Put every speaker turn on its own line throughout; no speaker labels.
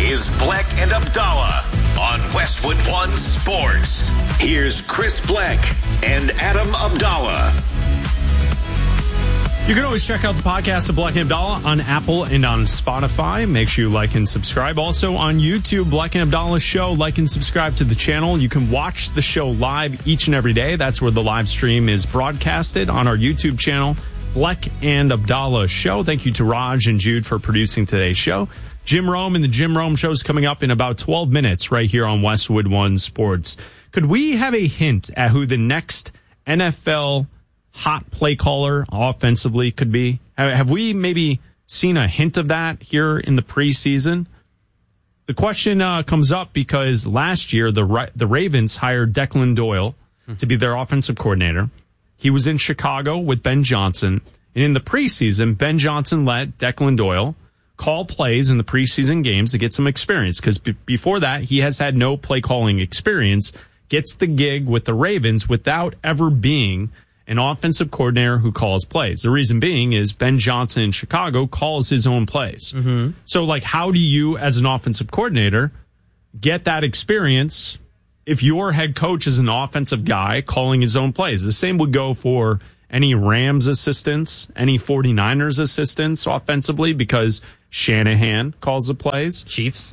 is Bleck and Abdallah on Westwood One Sports. Here's Chris Bleck and Adam Abdallah.
You can always check out the podcast of Bleck and Abdallah on Apple and on Spotify. Make sure you like and subscribe. Also on YouTube, Bleck and Abdallah Show. Like and subscribe to the channel. You can watch the show live each and every day. That's where the live stream is broadcasted on our YouTube channel, Bleck and Abdallah Show. Thank you to Raj and Jude for producing today's show. Jim Rome and the Jim Rome Show is coming up in about 12 minutes right here on Westwood One Sports. Could we have a hint at who the next NFL hot play caller offensively could be? Have we maybe seen a hint of that here in the preseason? The question comes up because last year the Ravens hired Declan Doyle to be their offensive coordinator. He was in Chicago with Ben Johnson. And in the preseason, Ben Johnson let Declan Doyle call plays in the preseason games to get some experience. Because before that, he has had no play calling experience. Gets the gig with the Ravens without ever being an offensive coordinator who calls plays. The reason being is Ben Johnson in Chicago calls his own plays. Mm-hmm. So, how do you, as an offensive coordinator, get that experience if your head coach is an offensive guy calling his own plays? The same would go for any Rams assistants, any 49ers assistants offensively, because Shanahan calls the plays.
Chiefs.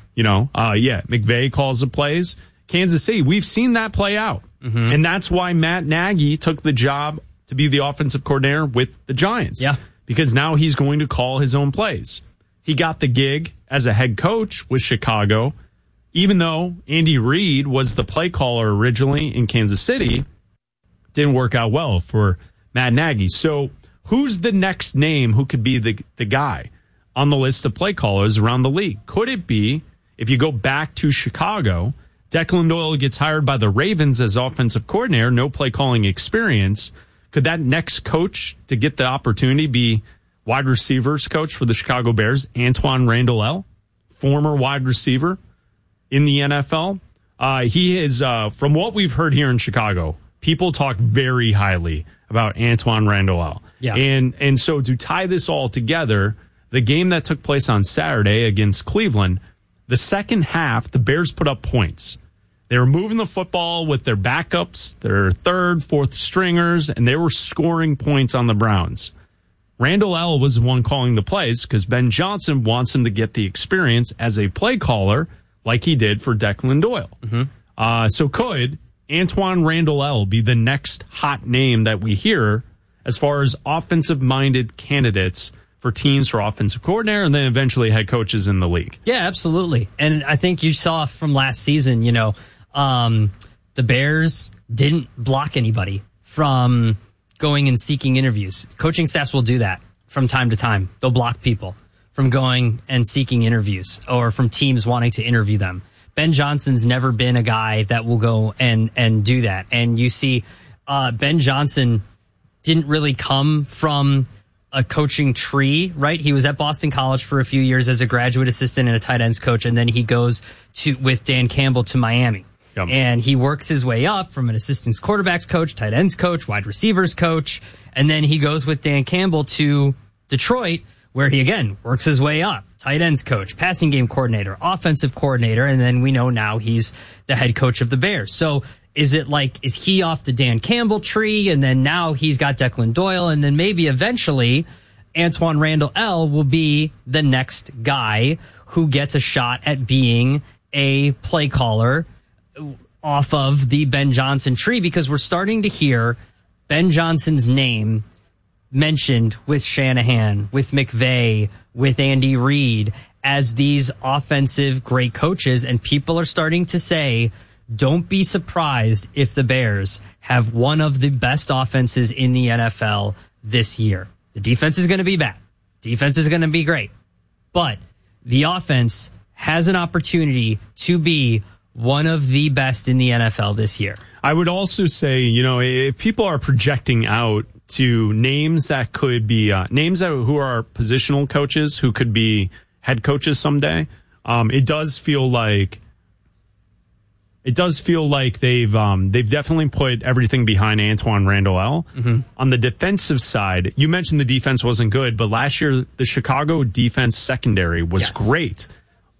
McVay calls the plays. Kansas City, we've seen that play out. Mm-hmm. And that's why Matt Nagy took the job to be the offensive coordinator with the Giants.
Yeah.
Because now he's going to call his own plays. He got the gig as a head coach with Chicago, even though Andy Reid was the play caller originally in Kansas City. Didn't work out well for Matt Nagy. So who's the next name who could be the guy on the list of play callers around the league? Could it be, if you go back to Chicago, Declan Doyle gets hired by the Ravens as offensive coordinator, no play calling experience. Could that next coach to get the opportunity be wide receivers coach for the Chicago Bears, Antoine Randall, former wide receiver in the NFL? He is, from what we've heard here in Chicago, people talk very highly about Antoine Randall.
Yeah.
And so to tie this all together, the game that took place on Saturday against Cleveland, the second half, the Bears put up points. They were moving the football with their backups, their third, fourth stringers, and they were scoring points on the Browns. Randall L. was the one calling the plays because Ben Johnson wants him to get the experience as a play caller like he did for Declan Doyle. Mm-hmm. So could Antoine Randall L. be the next hot name that we hear as far as offensive-minded candidates for teams for offensive coordinator and then eventually head coaches in the league?
Yeah, absolutely. And I think you saw from last season, the Bears didn't block anybody from going and seeking interviews. Coaching staffs will do that from time to time. They'll block people from going and seeking interviews or from teams wanting to interview them. Ben Johnson's never been a guy that will go and do that. And you see Ben Johnson didn't really come from a coaching tree, right? He was at Boston College for a few years as a graduate assistant and a tight ends coach, and then he goes with Dan Campbell to Miami. Yep. And he works his way up from an assistant quarterbacks coach, tight ends coach, wide receivers coach, and then he goes with Dan Campbell to Detroit, where he again works his way up. Tight ends coach, passing game coordinator, offensive coordinator, and then we know now he's the head coach of the Bears. So is he off the Dan Campbell tree, and then now he's got Declan Doyle, and then maybe eventually Antoine Randall L. will be the next guy who gets a shot at being a play caller off of the Ben Johnson tree, because we're starting to hear Ben Johnson's name mentioned with Shanahan, with McVay, with Andy Reid as these offensive great coaches, and people are starting to say, don't be surprised if the Bears have one of the best offenses in the NFL this year. The defense is going to be bad. Defense is going to be great. But the offense has an opportunity to be one of the best in the NFL this year.
I would also say, if people are projecting out to names that could be who are positional coaches who could be head coaches someday, it does feel like they've definitely put everything behind Antoine Randall L. Mm-hmm. On the defensive side, you mentioned the defense wasn't good, but last year the Chicago defense secondary was great.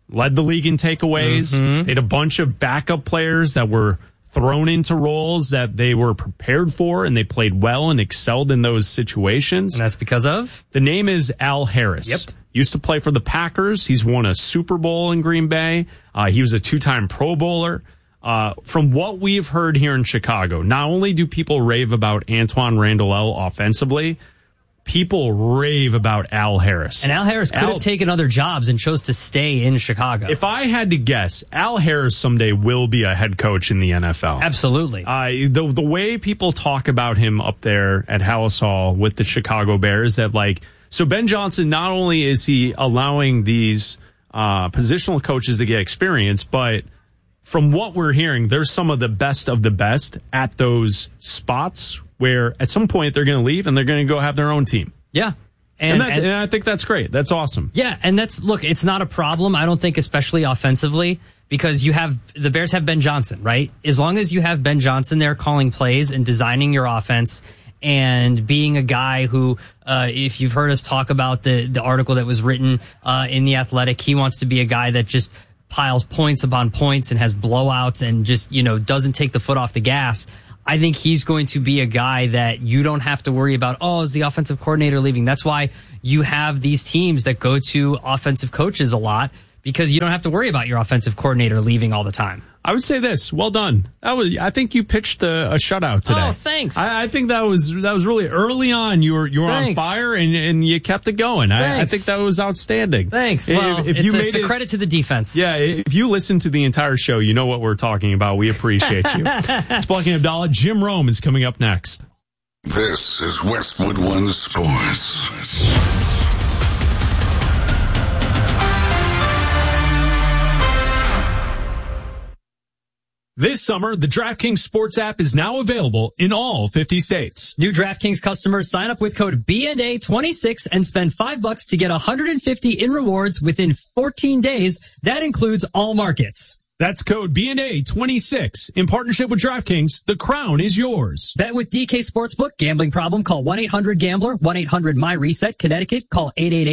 led the league in takeaways. They had a bunch of backup players that were thrown into roles that they were prepared for, and they played well and excelled in those situations.
And that's because of?
The name is Al Harris.
Yep.
Used to play for the Packers. He's won a Super Bowl in Green Bay. He was a 2-time Pro Bowler. From what we've heard here in Chicago, not only do people rave about Antoine Randall offensively, people rave about Al Harris.
And Al Harris could have taken other jobs and chose to stay in Chicago.
If I had to guess, Al Harris someday will be a head coach in the NFL.
Absolutely.
The way people talk about him up there at Hallis Hall with the Chicago Bears, that so Ben Johnson, not only is he allowing these positional coaches to get experience, but from what we're hearing, there's some of the best at those spots where at some point they're going to leave and they're going to go have their own team.
Yeah.
And I think that's great. That's awesome.
Yeah. And it's not a problem. I don't think, especially offensively, because the Bears have Ben Johnson, right? As long as you have Ben Johnson there calling plays and designing your offense and being a guy who, if you've heard us talk about the article that was written in The Athletic, he wants to be a guy that just piles points upon points and has blowouts and just, doesn't take the foot off the gas. I think he's going to be a guy that you don't have to worry about, is the offensive coordinator leaving? That's why you have these teams that go to offensive coaches a lot, because you don't have to worry about your offensive coordinator leaving all the time. I
would say this. Well done. I think you pitched a shutout today.
Oh, thanks.
I think that was really early on. You were on fire and you kept it going. I think that was outstanding.
Thanks. Well, it's a credit to the defense.
Yeah. If you listen to the entire show, you know what we're talking about. We appreciate you. It's Blacking Abdallah. Jim Rome is coming up next.
This is Westwood One Sports.
This summer, the DraftKings Sports app is now available in all 50 states.
New DraftKings customers sign up with code BNA26 and spend $5 to get $150 in rewards within 14 days. That includes all markets.
That's code BNA26. In partnership with DraftKings, the crown is yours.
Bet with DK Sportsbook. Gambling problem? Call 1-800-GAMBLER. 1-800-MyReset. Connecticut. Call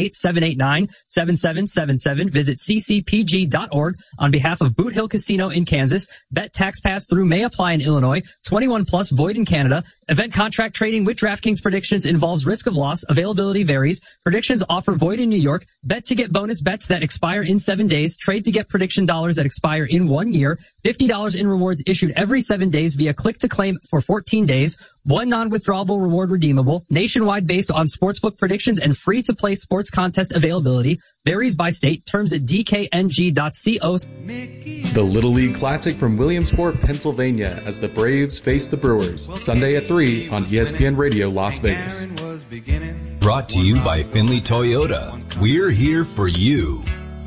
888-789-7777. Visit ccpg.org on behalf of Boot Hill Casino in Kansas. Bet tax pass through may apply in Illinois. 21 plus void in Canada. Event contract trading with DraftKings predictions involves risk of loss. Availability varies. Predictions offer void in New York. Bet to get bonus bets that expire in 7 days. Trade to get prediction dollars that expire in 1 year. $50 in rewards issued every 7 days via click to claim for 14 days. One non-withdrawable reward redeemable. Nationwide based on sportsbook predictions and free to play sports contest availability. Varies by state. Terms at dkng.co.
The Little League Classic from Williamsport, Pennsylvania, as the Braves face the Brewers. Sunday at 3 on ESPN Radio Las Vegas.
Brought to you by Finley Toyota. We're here for you.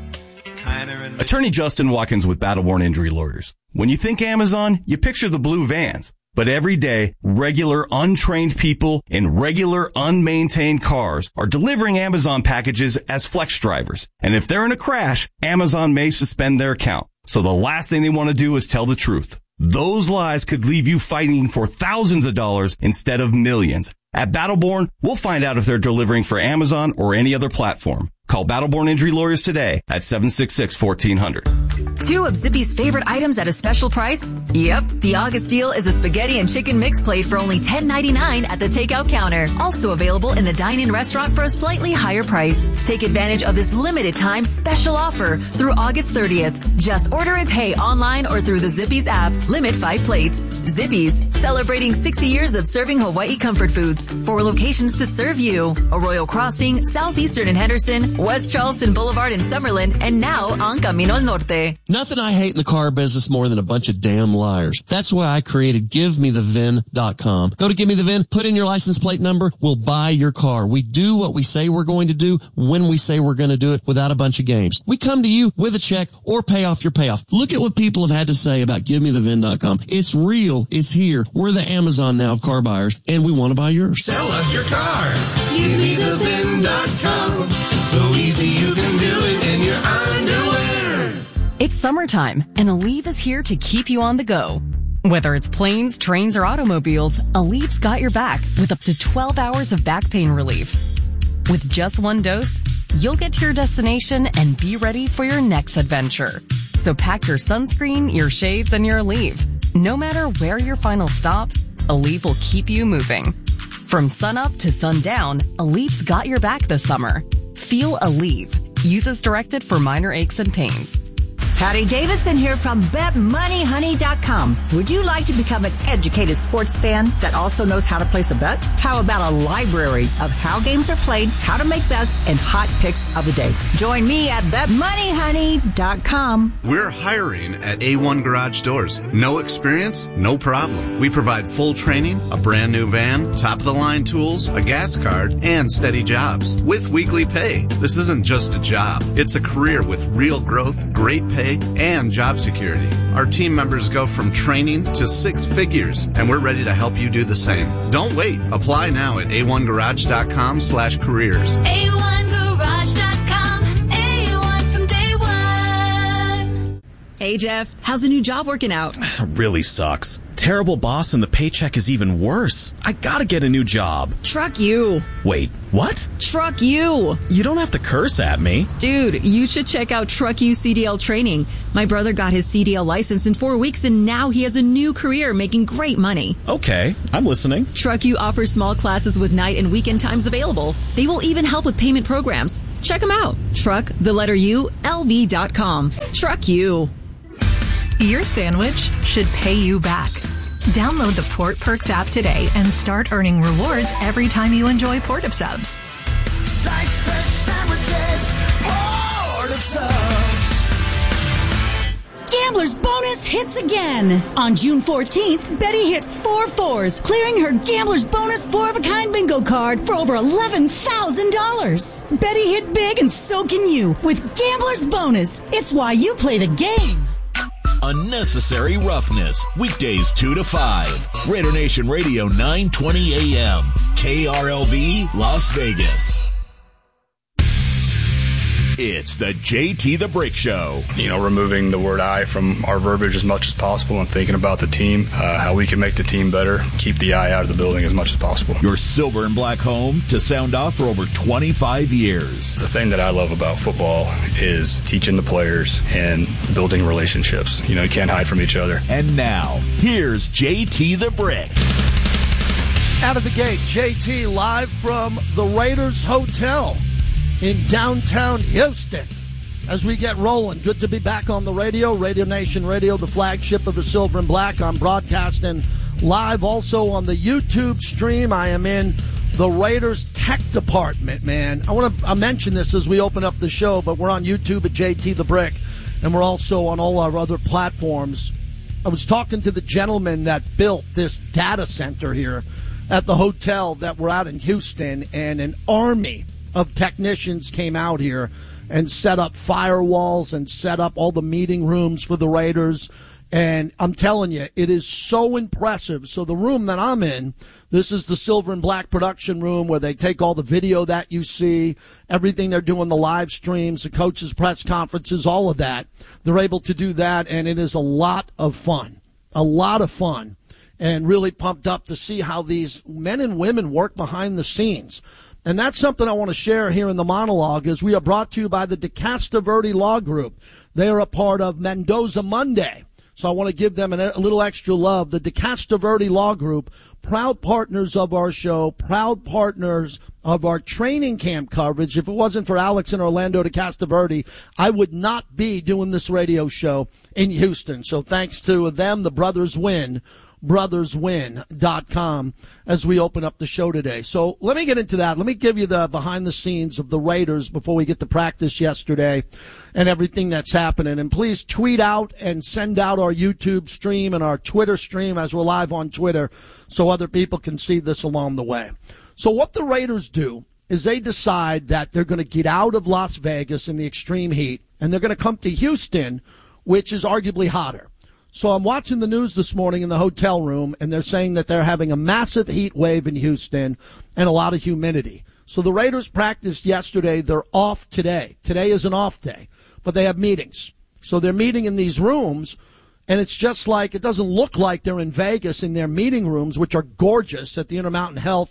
Attorney Justin Watkins with Battleborn Injury Lawyers. When you think Amazon, you picture the blue vans. But every day, regular untrained people in regular unmaintained cars are delivering Amazon packages as flex drivers. And if they're in a crash, Amazon may suspend their account. So the last thing they want to do is tell the truth. Those lies could leave you fighting for thousands of dollars instead of millions. At Battleborn, we'll find out if they're delivering for Amazon or any other platform. Call Battleborn Injury Lawyers today at 766-1400.
2 of Zippy's favorite items at a special price? Yep. The August deal is a spaghetti and chicken mix plate for only $10.99 at the takeout counter. Also available in the dine-in restaurant for a slightly higher price. Take advantage of this limited time special offer through August 30th. Just order and pay online or through the Zippy's app. Limit 5 plates. Zippy's, celebrating 60 years of serving Hawaii comfort foods. 4 locations to serve you. Arroyo Crossing, Southeastern in Henderson, West Charleston Boulevard in Summerlin, and now on Camino al Norte.
Nothing I hate in the car business more than a bunch of damn liars. That's why I created GiveMeTheVIN.com. Go to Give Me the VIN, put in your license plate number, we'll buy your car. We do what we say we're going to do when we say we're going to do it without a bunch of games. We come to you with a check or pay off your payoff. Look at what people have had to say about GiveMeTheVIN.com. It's real. It's here. We're the Amazon now of car buyers, and we want to buy yours.
Sell us your car. GiveMeTheVIN.com. So easy you can do it in your underwear.
It's summertime, and Aleve is here to keep you on the go. Whether it's planes, trains, or automobiles, Aleve's got your back with up to 12 hours of back pain relief. With just one dose, you'll get to your destination and be ready for your next adventure. So pack your sunscreen, your shades, and your Aleve. No matter where your final stop, Aleve will keep you moving. From sunup to sundown, Aleve's got your back this summer. Feel Aleve. Use as directed for minor aches and pains.
Patty Davidson here from BetMoneyHoney.com. Would you like to become an educated sports fan that also knows how to place a bet? How about a library of how games are played, how to make bets, and hot picks of the day? Join me at BetMoneyHoney.com.
We're hiring at A1 Garage Doors. No experience? No problem. We provide full training, a brand new van, top-of-the-line tools, a gas card, and steady jobs with weekly pay. This isn't just a job. It's a career with real growth, great pay, and job security. Our team members go from training to 6 figures, and we're ready to help you do the same. Don't wait. Apply now at a1garage.com/careers.
A1garage.com. A1 from day one.
Hey, Jeff. How's the new job working out?
Really sucks. Terrible boss and the paycheck is even worse. I gotta get a new job.
Truck you.
Wait, what?
Truck you.
You don't have to curse at me.
Dude, you should check out Truck You CDL training. My brother got his CDL license in 4 weeks and now he has a new career making great money.
Okay, I'm listening.
Truck You offers small classes with night and weekend times available. They will even help with payment programs. Check them out. Truck, the letter U, LV.com. Truck You.
Your sandwich should pay you back. Download the Port Perks app today and start earning rewards every time you enjoy Port of Subs.
Slice fresh sandwiches, Port of Subs.
Gambler's Bonus hits again. On June 14th, Betty hit 4 fours, clearing her Gambler's Bonus 4-of-a-kind bingo card for over $11,000. Betty hit big and so can you with Gambler's Bonus. It's why you play the game.
Unnecessary Roughness, weekdays 2 to 5. Raider Nation Radio 920 AM. KRLV, Las Vegas. It's the JT the Brick Show.
You know, removing the word I from our verbiage as much as possible and thinking about the team, how we can make the team better, keep the I out of the building as much as possible.
Your silver and black home to sound off for over 25 years.
The thing that I love about football is teaching the players and building relationships. You know, you can't hide from each other.
And now, here's JT the Brick.
Out of the gate, JT live from the Raiders Hotel in downtown Houston as we get rolling. Good to be back on the radio, Radio Nation Radio, the flagship of the Silver and Black. I'm broadcasting live also on the YouTube stream. I am in the Raiders tech department, man. I want to mention this as we open up the show, but we're on YouTube at JT the Brick, and we're also on all our other platforms. I was talking to the gentleman that built this data center here at the hotel that we're out in Houston, and an army of technicians came out here and set up firewalls and set up all the meeting rooms for the Raiders. And I'm telling you, it is so impressive. So the room that I'm in, this is the Silver and Black production room where they take all the video that you see, everything they're doing, the live streams, the coaches' press conferences, all of that. They're able to do that, and it is a lot of fun. A lot of fun. And really pumped up to see how these men and women work behind the scenes. And that's something I want to share here in the monologue, as we are brought to you by the DeCasta Verde Law Group. They are a part of Mendoza Monday. So I want to give them a little extra love. The DeCasta Verde Law Group, proud partners of our show, proud partners of our training camp coverage. If it wasn't for Alex and Orlando DeCasta Verde, I would not be doing this radio show in Houston. So thanks to them, the brothers win. brotherswin.com as we open up the show today. So let me get into that. Let me give you the behind the scenes of the Raiders before we get to practice yesterday and everything that's happening. And please tweet out and send out our YouTube stream and our Twitter stream as we're live on Twitter so other people can see this along the way. So what the Raiders do is they decide that they're going to get out of Las Vegas in the extreme heat and they're going to come to Houston, which is arguably hotter. So I'm watching the news this morning in the hotel room, and they're saying that they're having a massive heat wave in Houston and a lot of humidity. So the Raiders practiced yesterday. They're off today. Today is an off day, but they have meetings. So they're meeting in these rooms, and it's just like, it doesn't look like they're in Vegas in their meeting rooms, which are gorgeous at the Intermountain Health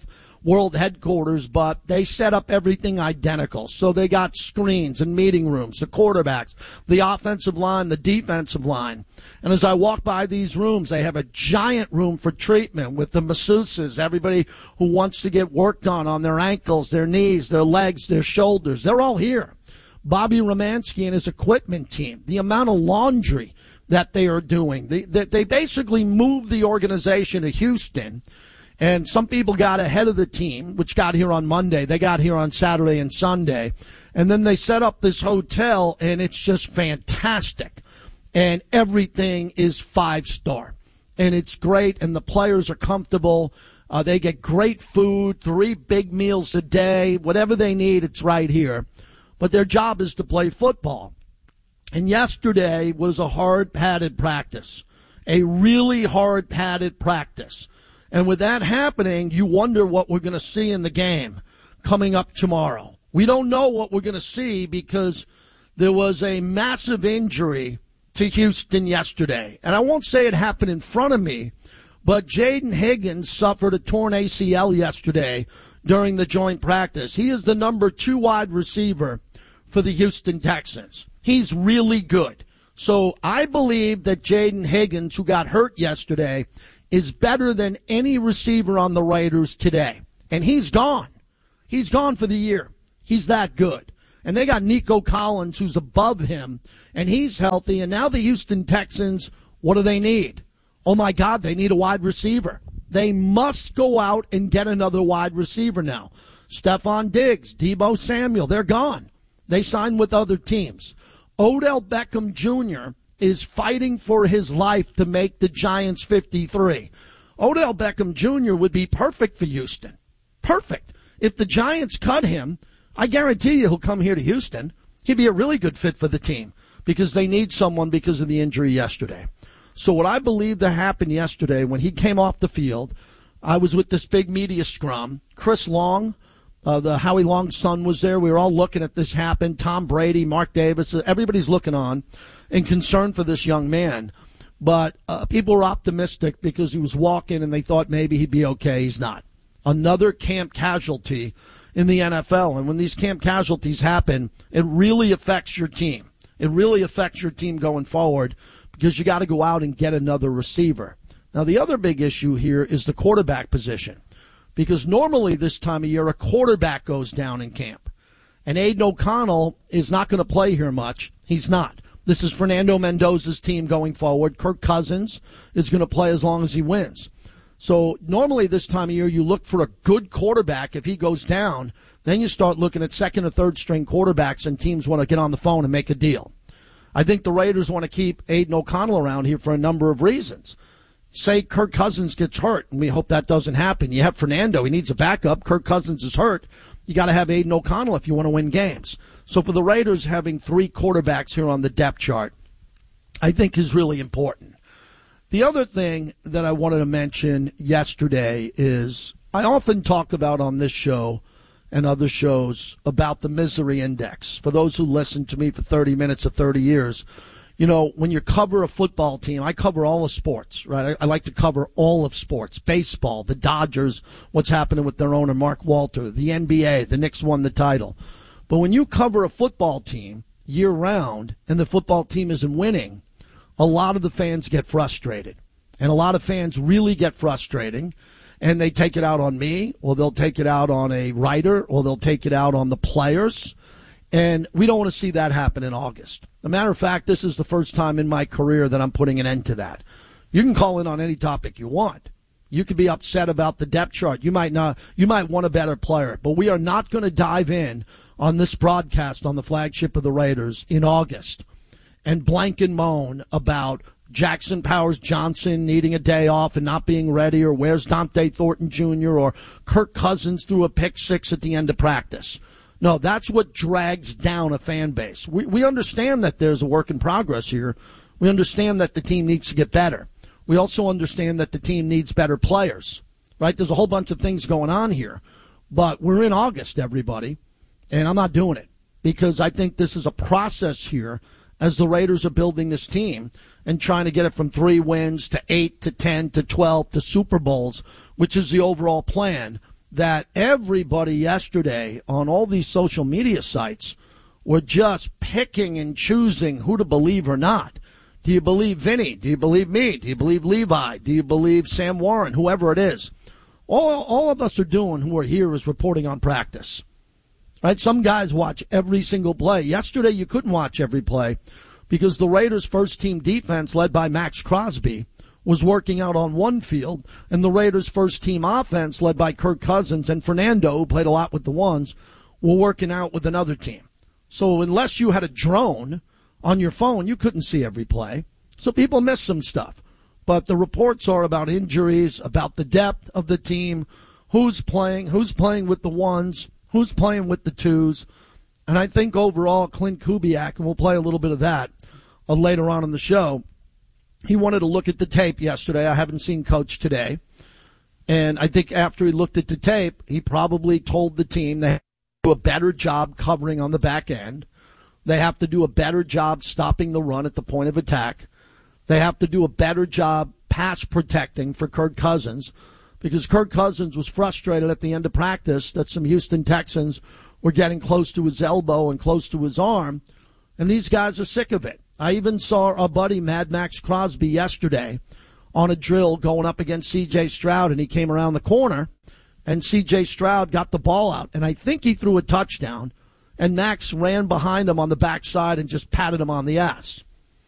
world headquarters, but they set up everything identical. So they got screens and meeting rooms, the quarterbacks, the offensive line, the defensive line. And as I walk by these rooms, they have a giant room for treatment with the masseuses, everybody who wants to get work done on their ankles, their knees, their legs, their shoulders. They're all here. Bobby Romansky and his equipment team, the amount of laundry that they are doing. They basically moved the organization to Houston, and some people got ahead of the team, which got here on Monday. They got here on Saturday and Sunday, and then they set up this hotel, and it's just fantastic. And everything is 5-star, and it's great, and the players are comfortable. They get great food, 3 big meals a day. Whatever they need, it's right here. But their job is to play football. And yesterday was a hard-padded practice, a really hard-padded practice. And with that happening, you wonder what we're going to see in the game coming up tomorrow. We don't know what we're going to see because there was a massive injury to Houston yesterday. And I won't say it happened in front of me, but Jaden Higgins suffered a torn ACL yesterday during the joint practice. He is the number 2 wide receiver for the Houston Texans. He's really good. So I believe that Jaden Higgins, who got hurt yesterday, is better than any receiver on the Raiders today. And he's gone. He's gone for the year. He's that good. And they got Nico Collins, who's above him, and he's healthy. And now the Houston Texans, what do they need? Oh, my God, they need a wide receiver. They must go out and get another wide receiver now. Stephon Diggs, Deebo Samuel, they're gone. They signed with other teams. Odell Beckham Jr. is fighting for his life to make the Giants 53. Odell Beckham Jr. would be perfect for Houston. Perfect. If the Giants cut him, I guarantee you he'll come here to Houston. He'd be a really good fit for the team because they need someone because of the injury yesterday. So what I believe that happened yesterday when he came off the field, I was with this big media scrum. Chris Long, the Howie Long's son, was there. We were all looking at this happen. Tom Brady, Mark Davis, everybody's looking on and concerned for this young man. But people were optimistic because he was walking and they thought maybe he'd be okay. He's not. Another camp casualty in the NFL. And when these camp casualties happen, it really affects your team. It really affects your team going forward because you got to go out and get another receiver. Now, the other big issue here is the quarterback position. Because normally this time of year, a quarterback goes down in camp. And Aiden O'Connell is not going to play here much. He's not. This is Fernando Mendoza's team going forward. Kirk Cousins is going to play as long as he wins. So normally this time of year, you look for a good quarterback. If he goes down, then you start looking at second or third string quarterbacks, and teams want to get on the phone and make a deal. I think the Raiders want to keep Aiden O'Connell around here for a number of reasons. Say Kirk Cousins gets hurt, and we hope that doesn't happen. You have Fernando. He needs a backup. Kirk Cousins is hurt. You got to have Aiden O'Connell if you want to win games. So for the Raiders, having 3 quarterbacks here on the depth chart, I think is really important. The other thing that I wanted to mention yesterday is I often talk about on this show and other shows about the misery index. For those who listen to me for 30 minutes or 30 years, you know, when you cover a football team, I cover all of sports, right? I like to cover all of sports. Baseball, the Dodgers, what's happening with their owner, Mark Walter, the NBA, the Knicks won the title. But when you cover a football team year-round and the football team isn't winning, a lot of the fans get frustrated. And a lot of fans really get frustrating, and they take it out on me, or they'll take it out on a writer, or they'll take it out on the players. And we don't want to see that happen in August. As a matter of fact, this is the first time in my career that I'm putting an end to that. You can call in on any topic you want. You could be upset about the depth chart. You might want a better player, but we are not going to dive in on this broadcast on the flagship of the Raiders in August and blank and moan about Jackson Powers Johnson needing a day off and not being ready, or where's Dante Thornton Jr., or Kirk Cousins threw a pick 6 at the end of practice. No, that's what drags down a fan base. We understand that there's a work in progress here. We understand that the team needs to get better. We also understand that the team needs better players, right? There's a whole bunch of things going on here. But we're in August, everybody, and I'm not doing it because I think this is a process here as the Raiders are building this team and trying to get it from 3 wins to 8 to 10 to 12 to Super Bowls, which is the overall plan, that everybody yesterday on all these social media sites were just picking and choosing who to believe or not. Do you believe Vinny? Do you believe me? Do you believe Levi? Do you believe Sam Warren? Whoever it is. All of us are doing who are here is reporting on practice. Right? Some guys watch every single play. Yesterday you couldn't watch every play because the Raiders' first-team defense, led by Max Crosby, was working out on one field, and the Raiders' first-team offense, led by Kirk Cousins and Fernando, who played a lot with the ones, were working out with another team. So unless you had a drone on your phone, you couldn't see every play. So people missed some stuff. But the reports are about injuries, about the depth of the team, who's playing with the ones, who's playing with the twos. And I think overall, Clint Kubiak, and we'll play a little bit of that later on in the show, he wanted to look at the tape yesterday. I haven't seen Coach today. And I think after he looked at the tape, he probably told the team they have to do a better job covering on the back end. They have to do a better job stopping the run at the point of attack. They have to do a better job pass protecting for Kirk Cousins, because Kirk Cousins was frustrated at the end of practice that some Houston Texans were getting close to his elbow and close to his arm, and these guys are sick of it. I even saw our buddy Mad Max Crosby yesterday on a drill going up against C.J. Stroud, and he came around the corner, and C.J. Stroud got the ball out, and I think he threw a touchdown, and Max ran behind him on the backside and just patted him on the ass.